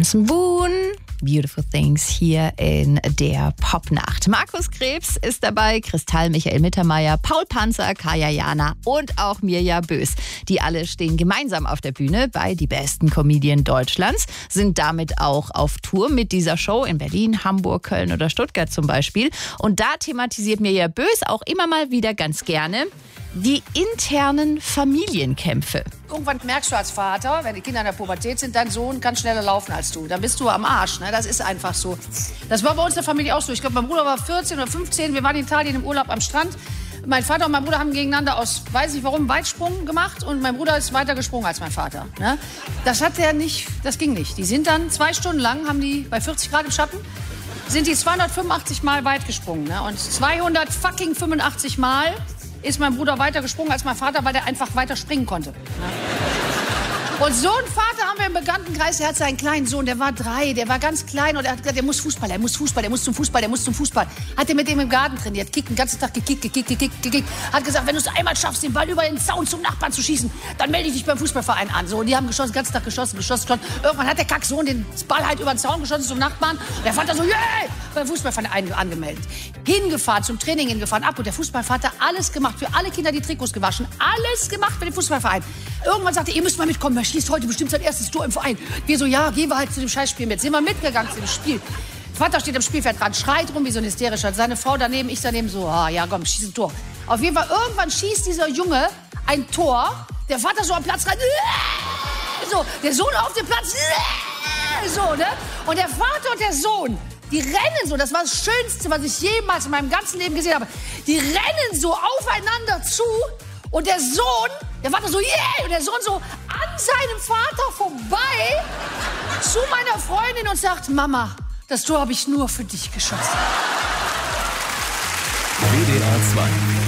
Benson Boone. Beautiful Things hier in der Popnacht. Markus Krebs ist dabei, Kristall, Michael Mittermeier, Paul Panzer, Kaya Jana und auch Mirja Bös. Die alle stehen gemeinsam auf der Bühne bei Die besten Comedien Deutschlands, sind damit auch auf Tour mit dieser Show in Berlin, Hamburg, Köln oder Stuttgart zum Beispiel. Und da thematisiert Mirja Bös auch immer mal wieder ganz gerne die internen Familienkämpfe. Irgendwann merkst du als Vater, wenn die Kinder in der Pubertät sind, dein Sohn kann schneller laufen als du. Dann bist du am Arsch, ne? Das ist einfach so. Das war bei uns in der Familie auch so. Ich glaube, mein Bruder war 14 oder 15. Wir waren in Italien im Urlaub am Strand. Mein Vater und mein Bruder haben gegeneinander aus, weiß nicht warum, Weitsprung gemacht. Und mein Bruder ist weiter gesprungen als mein Vater. Ne? Das ging nicht. Die sind dann 2 Stunden lang, haben die bei 40 Grad im Schatten, sind die 285 Mal weit gesprungen. Ne? Und 285 Mal ist mein Bruder weiter gesprungen als mein Vater, weil der einfach weiter springen konnte. Und so einen Vater haben wir im Bekanntenkreis, der hat seinen kleinen Sohn, der war 3, der war ganz klein und er hat gesagt, der muss zum Fußball. Hat er mit dem im Garten trainiert, kickt den ganzen Tag, gekickt. Hat gesagt, wenn du es einmal schaffst, den Ball über den Zaun zum Nachbarn zu schießen, dann melde ich dich beim Fußballverein an. So, und die haben geschossen, den ganzen Tag geschossen. Irgendwann hat der Kacksohn den Ball halt über den Zaun geschossen zum Nachbarn. Und der Vater so, yeah, beim Fußballverein angemeldet. Hingefahren, zum Training hingefahren, ab. Und der Fußballvater alles gemacht, für alle Kinder die Trikots gewaschen, alles gemacht für den Fußballverein. Irgendwann sagte er, ihr müsst mal mitkommen, er schießt heute bestimmt sein erstes Tor im Verein. Wir so, ja, gehen wir halt zu dem Scheißspiel mit. Sind wir mitgegangen zu dem Spiel. Vater steht am Spielfeld dran, schreit rum wie so ein hysterischer. Seine Frau daneben, ich daneben so, ja komm, schieß ein Tor. Auf jeden Fall, irgendwann schießt dieser Junge ein Tor. Der Vater so am Platz rein. So, der Sohn auf dem Platz. So, ne? Und der Vater und der Sohn, die rennen so, das war das Schönste, was ich jemals in meinem ganzen Leben gesehen habe. Die rennen so aufeinander zu und der Sohn, der Vater so, yeah, und der Sohn so an seinem Vater vorbei zu meiner Freundin und sagt, Mama, das Tor habe ich nur für dich geschossen. WDR 2